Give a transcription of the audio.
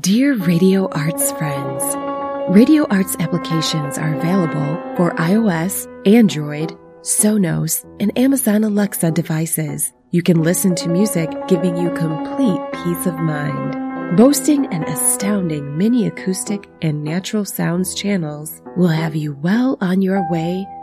Dear Radio Arts friends, Radio Arts applications are available for iOS, Android, Sonos, and Amazon Alexa devices. You can listen to music giving you complete peace of mind. Boasting an astounding mini acoustic and natural sounds channels will have you well on your way